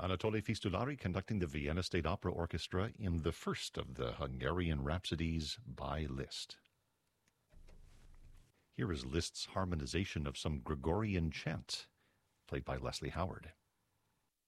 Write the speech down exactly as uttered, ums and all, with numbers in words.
Anatole Fistulari conducting the Vienna State Opera Orchestra in the first of the Hungarian Rhapsodies by Liszt. Here is Liszt's harmonization of some Gregorian chants, played by Leslie Howard.